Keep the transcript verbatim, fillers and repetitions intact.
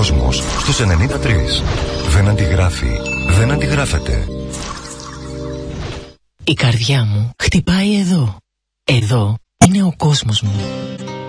κόσμος στους ενενήντα τρία. Δεν αντιγράφει. Δεν αντιγράφεται. Η καρδιά μου χτυπάει εδώ. Εδώ είναι ο κόσμος μου.